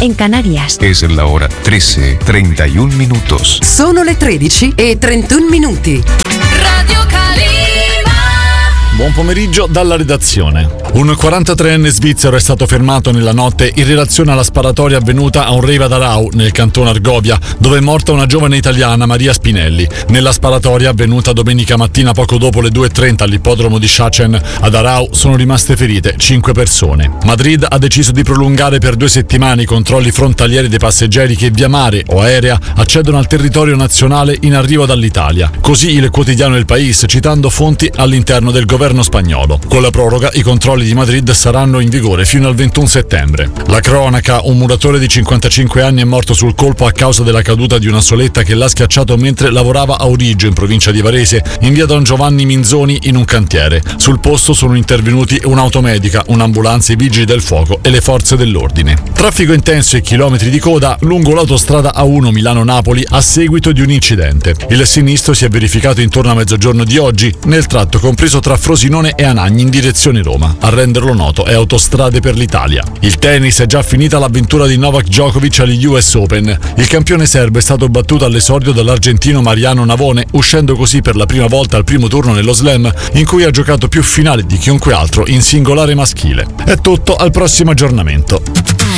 en Canarias. Es la hora 13:31 minutos. Sono le 13:31. Radio Calima. Buon pomeriggio dalla redazione. Un 43enne svizzero è stato fermato nella notte in relazione alla sparatoria avvenuta a un rave ad Arau, nel cantone Argovia, dove è morta una giovane italiana, Maria Spinelli. Nella sparatoria avvenuta domenica mattina poco dopo le 2:30 all'ippodromo di Schachen ad Arau sono rimaste ferite 5 persone. Madrid ha deciso di prolungare per 2 settimane i controlli frontalieri dei passeggeri che via mare o aerea accedono al territorio nazionale in arrivo dall'Italia. Così il quotidiano El País, citando fonti all'interno del governo spagnolo. Con la proroga i controlli di Madrid saranno in vigore fino al 21 settembre. La cronaca: un muratore di 55 anni è morto sul colpo a causa della caduta di una soletta che l'ha schiacciato mentre lavorava a Origgio, in provincia di Varese, in via Don Giovanni Minzoni, in un cantiere. Sul posto sono intervenuti un'automedica, un'ambulanza, i vigili del fuoco e le forze dell'ordine. Traffico intenso e chilometri di coda lungo l'autostrada A1 Milano-Napoli a seguito di un incidente. Il sinistro si è verificato intorno a mezzogiorno di oggi nel tratto compreso tra Frosinone e Anagni in direzione Roma. A renderlo noto è Autostrade per l'Italia. Il tennis: è già finita l'avventura di Novak Djokovic agli US Open. Il campione serbo è stato battuto all'esordio dall'argentino Mariano Navone, uscendo così per la prima volta al primo turno nello slam, in cui ha giocato più finali di chiunque altro in singolare maschile. È tutto, al prossimo aggiornamento.